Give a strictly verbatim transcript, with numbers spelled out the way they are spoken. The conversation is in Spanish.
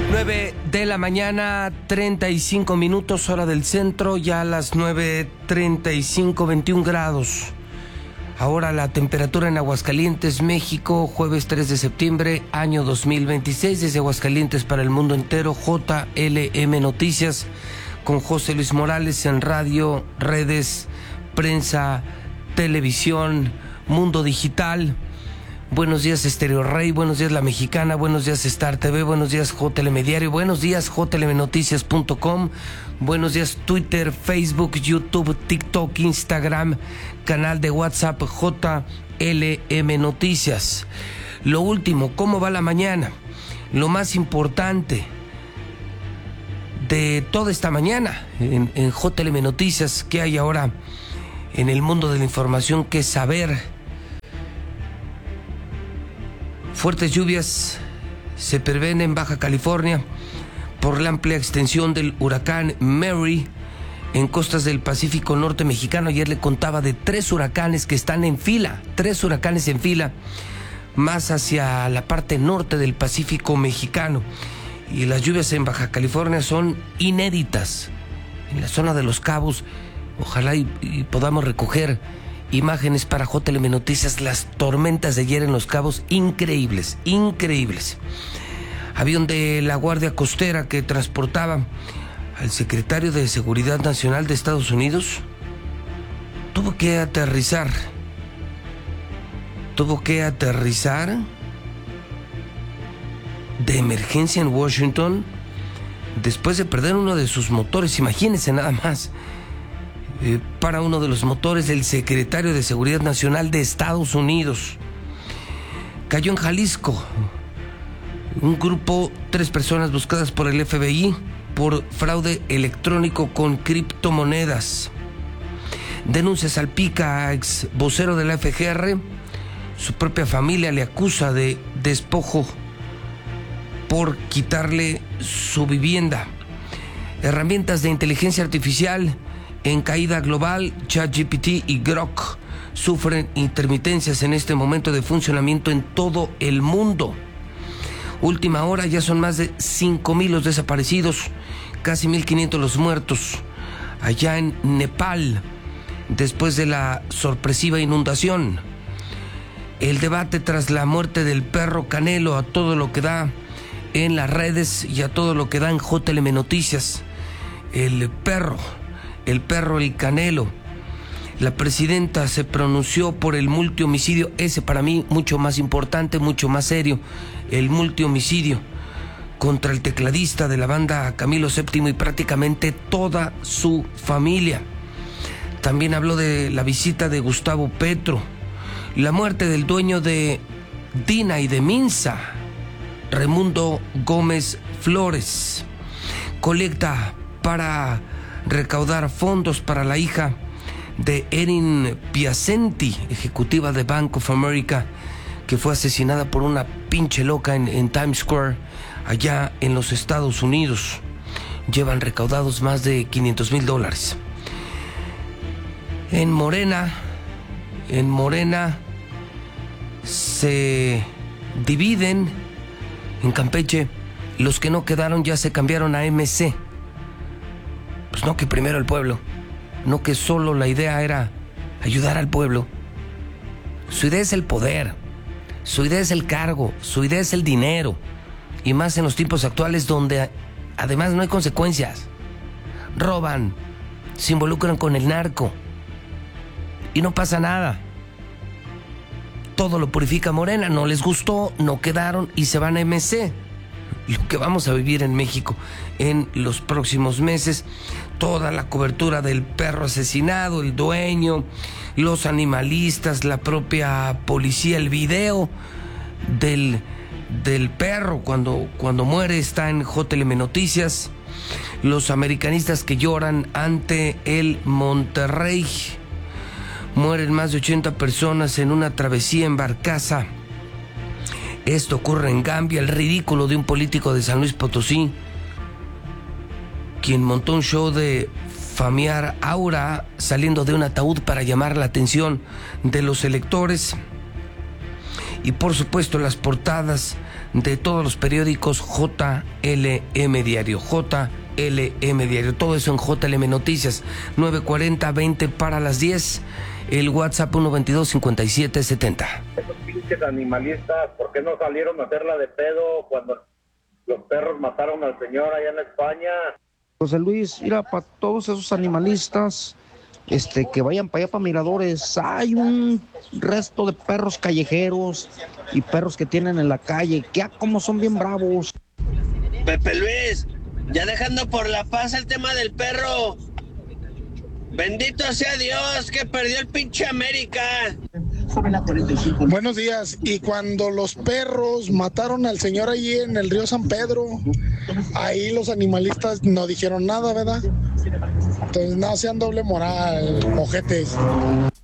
nueve de la mañana, treinta y cinco minutos, hora del centro, ya a las nueve treinta y cinco, veintiún grados. Ahora la temperatura en Aguascalientes, México, jueves tres de septiembre, año dos mil veintiséis, desde Aguascalientes para el mundo entero, J L M Noticias, con José Luis Morales en radio, redes, prensa, televisión, mundo digital. Buenos días Estéreo Rey, buenos días La Mexicana, buenos días Star T V, buenos días J L M Diario, buenos días J L M Noticias punto com, buenos días Twitter, Facebook, YouTube, TikTok, Instagram, canal de WhatsApp J L M Noticias. Lo último, ¿cómo va la mañana? Lo más importante de toda esta mañana en, en J L M Noticias, ¿qué hay ahora en el mundo de la información que saber? Fuertes lluvias se prevén en Baja California por la amplia extensión del huracán Mary en costas del Pacífico Norte mexicano. Ayer le contaba de tres huracanes que están en fila, tres huracanes en fila, más hacia la parte norte del Pacífico mexicano. Y las lluvias en Baja California son inéditas. En la zona de Los Cabos, ojalá y, y podamos recoger imágenes para J L M Noticias, las tormentas de ayer en Los Cabos, increíbles, increíbles. Avión de la Guardia Costera que transportaba al secretario de Seguridad Nacional de Estados Unidos tuvo que aterrizar, tuvo que aterrizar de emergencia en Washington después de perder uno de sus motores. Imagínense nada más. Eh, para uno de los motores del secretario de Seguridad Nacional de Estados Unidos. Cayó en Jalisco un grupo, tres personas buscadas por el F B I por fraude electrónico con criptomonedas. Denuncia salpica a ex vocero de la F G R. Su propia familia le acusa de despojo por quitarle su vivienda. Herramientas de inteligencia artificial en caída global. ChatGPT y Grok sufren intermitencias en este momento de funcionamiento en todo el mundo. Última hora, ya son más de cinco mil los desaparecidos, casi mil quinientos los muertos allá en Nepal después de la sorpresiva inundación. El debate tras la muerte del perro Canelo, a todo lo que da en las redes y a todo lo que da en J L M Noticias. El perro El perro, el Canelo. La presidenta se pronunció por el multihomicidio, ese para mí mucho más importante, mucho más serio, el multihomicidio contra el tecladista de la banda Camilo séptimo y prácticamente toda su familia. También habló de la visita de Gustavo Petro, la muerte del dueño de Dina y de Minsa, Raimundo Gómez Flores. Colecta para recaudar fondos para la hija de Erin Piacenti, ejecutiva de Bank of America, que fue asesinada por una pinche loca en, en Times Square, allá en los Estados Unidos. Llevan recaudados más de quinientos mil dólares. En Morena, en Morena se dividen. En Campeche, los que no quedaron ya se cambiaron a M C. Pues no, que primero el pueblo, no que solo la idea era ayudar al pueblo. Su idea es el poder, su idea es el cargo, su idea es el dinero, y más en los tiempos actuales donde además no hay consecuencias. Roban, se involucran con el narco y no pasa nada. Todo lo purifica Morena. No les gustó, no quedaron y se van a M C. Lo que vamos a vivir en México en los próximos meses, toda la cobertura del perro asesinado, el dueño, los animalistas, la propia policía, el video del, del perro cuando, cuando muere está en J L M Noticias, los americanistas que lloran ante el Monterrey. Mueren más de ochenta personas en una travesía en barcaza. Esto ocurre en Gambia. El ridículo de un político de San Luis Potosí, quien montó un show de famear aura saliendo de un ataúd para llamar la atención de los electores. Y por supuesto las portadas de todos los periódicos J L M Diario, J L M Diario, todo eso en J L M Noticias, nueve cuarenta, veinte para las diez, el WhatsApp uno veintidós, cincuenta y siete setenta. Esos pinches animalistas, ¿por qué no salieron a hacerla de pedo cuando los perros mataron al señor allá en España? José Luis, mira, para todos esos animalistas, este, que vayan para allá, para Miradores, hay un resto de perros callejeros y perros que tienen en la calle, que ah, como son bien bravos. Pepe Luis, ya dejando por la paz el tema del perro. Bendito sea Dios que perdió el pinche América. Buenos días. Y cuando los perros mataron al señor allí en el río San Pedro, ahí los animalistas no dijeron nada, ¿verdad? Entonces no sean doble moral, ojetes.